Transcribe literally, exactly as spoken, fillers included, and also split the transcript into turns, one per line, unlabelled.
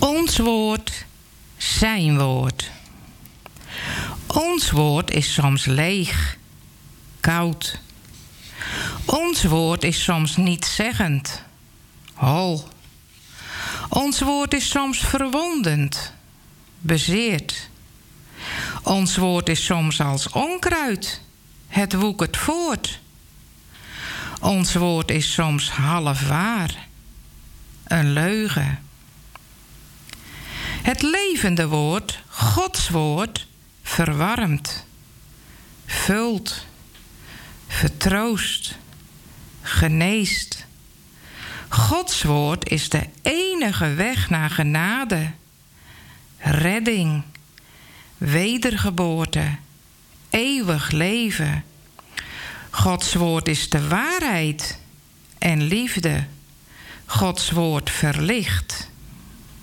Ons woord, zijn woord. Ons woord is soms leeg, koud. Ons woord is soms nietszeggend, hol. Ons woord is soms verwondend, bezeerd. Ons woord is soms als onkruid, het woekert voort. Ons woord is soms half waar, een leugen. Het levende woord, Gods woord, verwarmt, vult, vertroost, geneest. Gods woord is de enige weg naar genade, redding, wedergeboorte, eeuwig leven. Gods woord is de waarheid en liefde. Gods woord verlicht